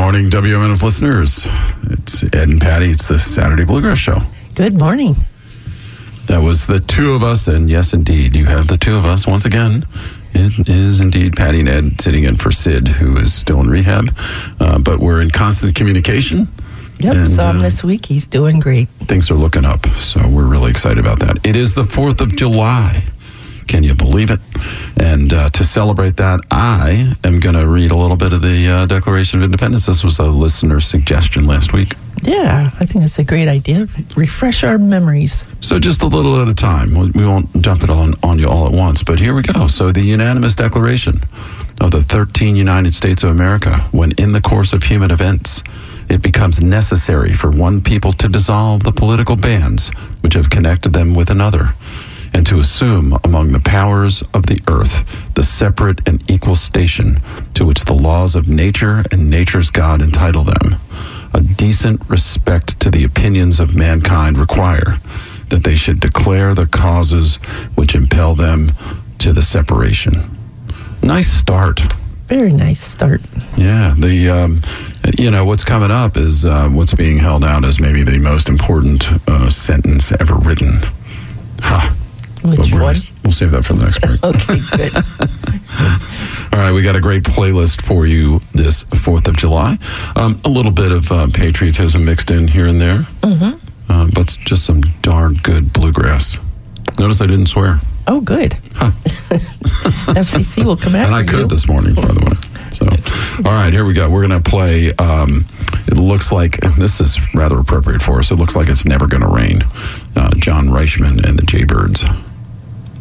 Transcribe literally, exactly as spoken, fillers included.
morning, W M N F listeners. It's Ed and Patty. It's the Saturday Bluegrass Show. Good morning. That was the two of us, and yes, indeed, you have the two of us once again. It is indeed Patty and Ed sitting in for Sid, who is still in rehab, uh, but we're in constant communication. Yep, and, saw him uh, this week. He's doing great. Things are looking up, so we're really excited about that. It is the fourth of July. Can you believe it? And uh, to celebrate that, I am going to read a little bit of the uh, Declaration of Independence. This was a listener suggestion last week. Yeah, I think that's a great idea. Refresh our memories. So just a little at a time. We won't dump it on, on you all at once, but here we go. So the unanimous declaration of the thirteen United States of America, when in the course of human events, it becomes necessary for one people to dissolve the political bands which have connected them with another, and to assume among the powers of the earth the separate and equal station to which the laws of nature and nature's God entitle them. A decent respect to the opinions of mankind require that they should declare the causes which impel them to the separation. Nice start. Very nice start. Yeah, the um, you know, what's coming up is uh, what's being held out as maybe the most important uh, sentence ever written. Ha. Which But we're one? gonna- We'll save that for the next break. Okay, good. All right, we got a great playlist for you this fourth of July. Um, a little bit of uh, patriotism mixed in here and there, Mm-hmm. uh, but just some darn good bluegrass. Notice I didn't swear. Oh, good. Huh. F C C will come after And I could you. this morning, by the way. So, all right, here we go. We're going to play, um, it looks like, and this is rather appropriate for us, it looks like it's never going to rain. Uh, John Reichman and the Jaybirds.